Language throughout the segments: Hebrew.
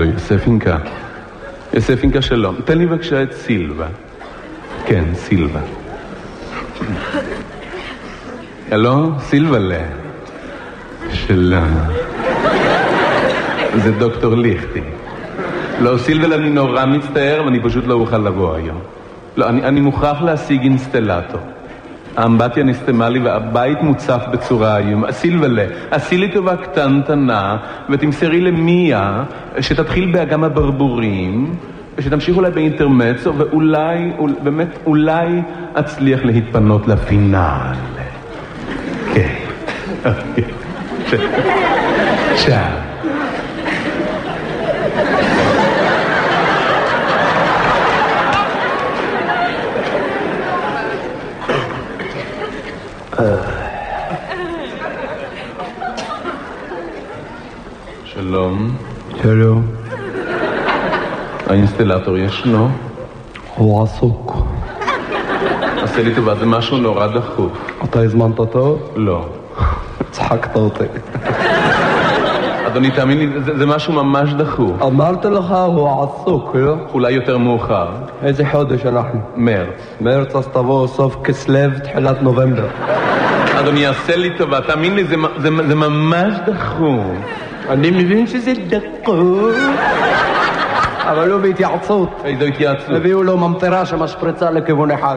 הלו, יוספינקה. יוספינקה שלום. תן לי בבקשה את סילבה. כן, סילבה. הלו, סילבלה. שלום. זה דוקטור ליכטי. לא, סילבלה, אני נורא מצטער, ואני פשוט לא אוכל לבוא היום. לא, אני מוכרח להשיג אינסטלטור. האמבטיה נסתמה לי והבית מוצף בצורה איום. סילבלה, עשי לי טובה קטנטנה ותמסרי למיה שתתחיל באגם הברבורים ושתמשיך אולי באינטרמצו ואולי, באמת אולי אצליח להתפנות לפינאל. כן. צ'או. שלום. שלום. האינסטלטור ישנו? הוא עסוק. עשה לי טובה, זה משהו נורא דחוף. אתה הזמנת אותו? לא. צחקת אותי. אדוני, תאמין לי, זה משהו ממש דחוף. אמרתי לך, הוא עסוק, לא? אולי יותר מאוחר. איזה חודש אנחנו? מרץ. מרץ, אז תבוא סוף כסלו, תחילת נובמבר. אדוני, עשה לי טובה, תאמין לי, זה ממש דחוף. אני מבין שזה דחוף. אבל לא בהתייעצות. איזו התייעצות? הביאו לו ממטרה שמשפריצה לכיוון אחד.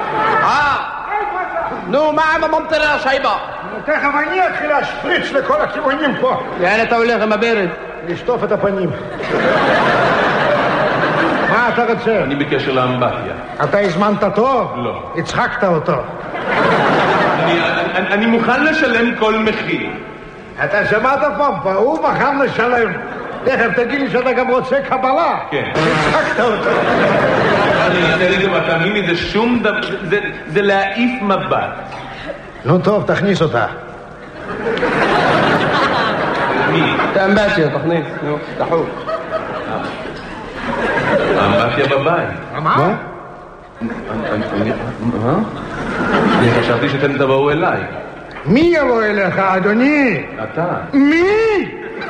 נו, מה עם הממטרה, שייבה? תכף אני אתחיל להשפריץ לכל הכיוונים פה. לאן אתה הולך עם הברד? לשטוף את הפנים. מה אתה רוצה? אני בקשר לאמבטיה. אתה הזמנת טוב? לא. הצחקת אותו. אני מוכן לשלם כל מחיר. אתה שמעת פה? הוא מוכן לשלם. תכף תגיד לי שאתה גם רוצה קבלה. כן. הצחקת אותו. אני אעשה לי דבר, תאמין לי, זה שום דבר, זה להעיף מבט. נו טוב, תכניס אותה. מי? את האמבטיה, תכניס, נו, דחוף. האמבטיה בבית. מה? אני חשבתי שאתם תבואו אליי. מי יבוא אליך, אדוני? אתה. מי?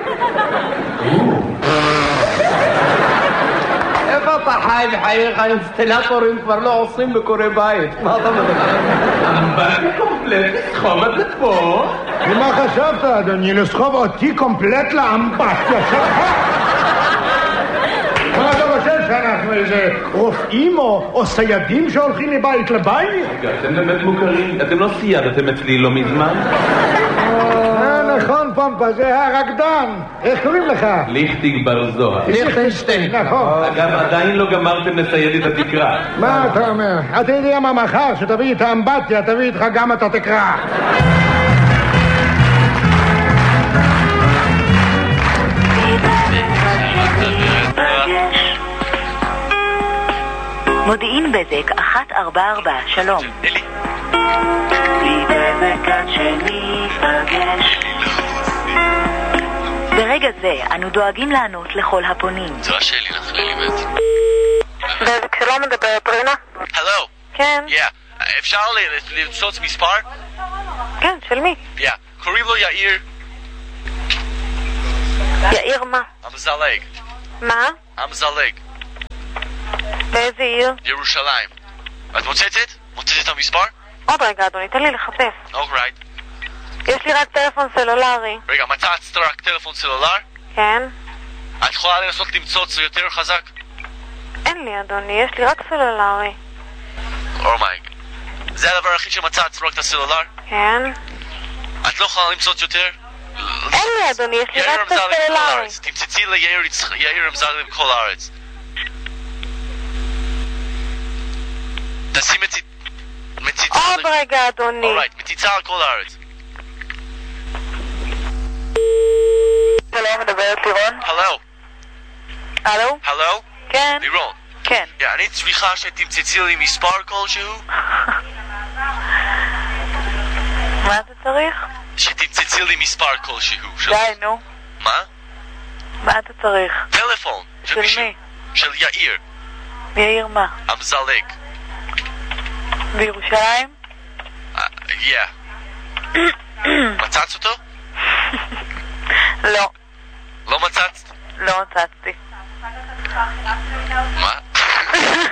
איפה אתה חי בחייך? האינסטלטורים כבר לא עושים בקורי בית. מה אתה מדבר? אמבטיה קומפלט, לסחוב את זה פה. ומה חשבת, אדוני? לסחוב אותי קומפלט לאמבטיה שלך? מה אתה חושב שאנחנו איזה רופאים או סיידים שהולכים מבית לבית? אתם באמת מוכרים, אתם לא סיידתם אצלי לא מזמן? נכון, פומפה, זה הרקדן. איך קוראים לך? ליכטיג בר זוהר. ליכטנשטיין. נכון. אגב, עדיין לא גמרתם לסייד את התקרה. מה אתה אומר? אתה יודע מה מחר, שתביא את האמבטיה, תביא איתך גם את התקרה. מודיעין בזק 144, שלום. ברגע זה אנו דואגים לענות לכל הפונים. זו השאלי לך לליבת. בזק שלא מדברת, רינה? הלו. כן. אפשר לצוץ מספר? כן, של מי? קוראים לו יאיר. יאיר מה? המזלג. מה? המזלג. באיזה עיר? ירושלים. את מוצאת? מוצאת את המספר? עוד רגע, אדוני, תן לי לחפש. אוקיי. יש לי רק טלפון סלולרי. רגע, מצאת רק טלפון סלולר? כן. את יכולה לנסות למצוץ יותר חזק? אין לי, אדוני, יש לי רק סלולרי. אומייג. זה הדבר היחיד שמצאת, רק את הסלולר? כן. את לא יכולה למצוץ יותר? אין לי, אדוני, יש לי רק את הסלולרי. תמצאי ליאיר אמזלג בכל הארץ. תשים מציצה... עוד רגע, אדוני. אורייט, מציצה על כל הארץ. שלום, מדברת לירון? הלו. הלו? הלו? כן. לירון. כן. אני צריכה שתמצאי לי מספר כלשהו? מה אתה צריך? שתמצאי לי מספר כלשהו. די, נו. מה? מה אתה צריך? טלפון. של מי? של יאיר. יאיר מה? המזלג. בירושלים? מצאת אותו? לא. לא מצאת? לא מצאתי. מה?